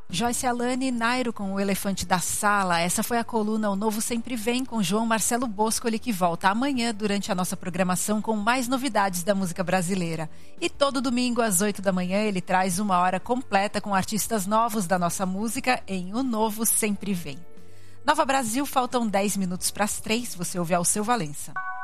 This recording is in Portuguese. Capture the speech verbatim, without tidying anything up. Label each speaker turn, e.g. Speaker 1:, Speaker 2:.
Speaker 1: Joyce Alane e Nairo com o Elefante da Sala. Essa foi a coluna O Novo Sempre Vem, com João Marcelo Boscoli, que volta amanhã durante a nossa programação com mais novidades da música brasileira. E todo domingo às oito da manhã ele traz uma hora completa com artistas novos da nossa música em O Novo Sempre Vem. Nova Brasil, faltam dez minutos para as três, você ouve Alceu Valença.